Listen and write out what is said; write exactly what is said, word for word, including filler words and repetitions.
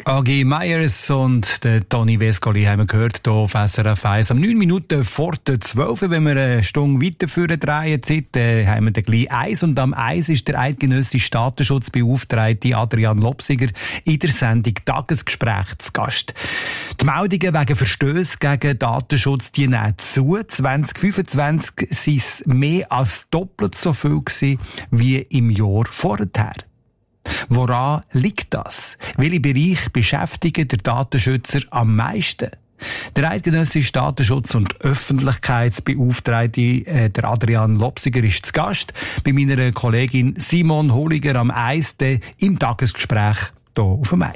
A G Meyers und der Toni Vescoli haben wir gehört hier auf S R F eins. Am neun Minuten vor der zwölf, wenn wir eine Stunde weiterführen drehen, Zeit, äh, haben wir dann gleich eins. Und am eins ist der eidgenössische Datenschutzbeauftragte Adrian Lobsiger in der Sendung Tagesgespräch zu Gast. Die Meldungen wegen Verstöße gegen Datenschutz, die nehmen zu. zwanzig fünfundzwanzig waren es mehr als doppelt so viel gewesen wie im Jahr vorher. Woran liegt das? Welche Bereiche beschäftigen der Datenschützer am meisten? Der eidgenössische Datenschutz- und Öffentlichkeitsbeauftragte, äh, der Adrian Lobsiger, ist zu Gast bei meiner Kollegin Simon Holiger am eins im Tagesgespräch hier auf dem eins.